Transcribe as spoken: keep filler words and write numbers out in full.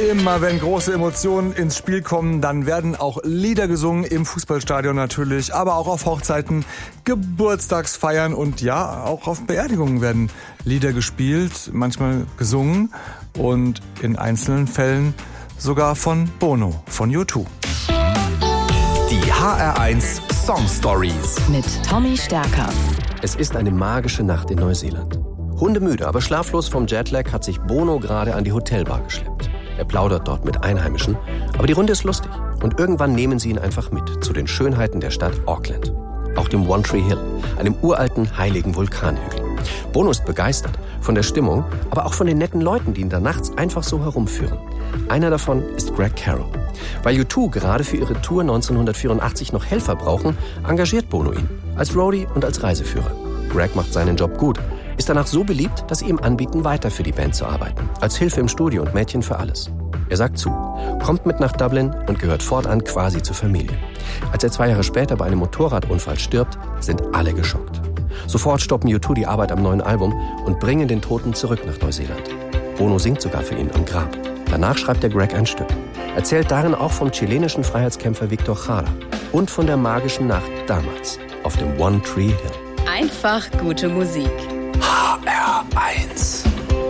Immer wenn große Emotionen ins Spiel kommen, dann werden auch Lieder gesungen, im Fußballstadion natürlich, aber auch auf Hochzeiten, Geburtstagsfeiern und ja, auch auf Beerdigungen werden Lieder gespielt, manchmal gesungen und in einzelnen Fällen sogar von Bono, von U zwei. Die H R eins Song Stories mit Tommy Stärker. Es ist eine magische Nacht in Neuseeland. Hundemüde, aber schlaflos vom Jetlag hat sich Bono gerade an die Hotelbar geschleppt. Er plaudert dort mit Einheimischen, aber die Runde ist lustig. Und irgendwann nehmen sie ihn einfach mit zu den Schönheiten der Stadt Auckland. Auch dem One Tree Hill, einem uralten, heiligen Vulkanhügel. Bono ist begeistert von der Stimmung, aber auch von den netten Leuten, die ihn da nachts einfach so herumführen. Einer davon ist Greg Carroll. Weil U zwei gerade für ihre Tour neunzehnhundertvierundachtzig noch Helfer brauchen, engagiert Bono ihn als Roadie und als Reiseführer. Greg macht seinen Job gut, ist danach so beliebt, dass sie ihm anbieten, weiter für die Band zu arbeiten. Als Hilfe im Studio und Mädchen für alles. Er sagt zu, kommt mit nach Dublin und gehört fortan quasi zur Familie. Als er zwei Jahre später bei einem Motorradunfall stirbt, sind alle geschockt. Sofort stoppen U zwei die Arbeit am neuen Album und bringen den Toten zurück nach Neuseeland. Bono singt sogar für ihn am Grab. Danach schreibt der Greg ein Stück. Erzählt darin auch vom chilenischen Freiheitskämpfer Victor Jara und von der magischen Nacht damals auf dem One Tree Hill. Einfach gute Musik. H R